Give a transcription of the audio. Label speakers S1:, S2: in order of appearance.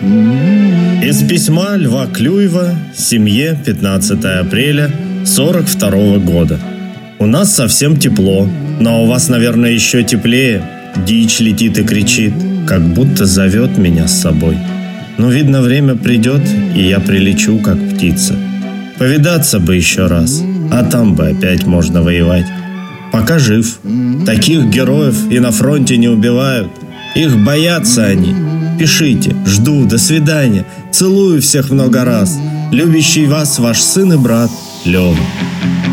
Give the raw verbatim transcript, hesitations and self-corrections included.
S1: Из письма Льва Клюева семье пятнадцатое апреля сорок второго года. У нас совсем тепло, но у вас, наверное, еще теплее. Дичь летит и кричит, как будто зовет меня с собой. Но, видно, время придет, и я прилечу, как птица. Повидаться бы еще раз, а там бы опять можно воевать. Пока жив. Таких героев и на фронте не убивают. Их боятся они. Пишите. Жду. До свидания. Целую всех много раз. Любящий вас ваш сын и брат Лёва.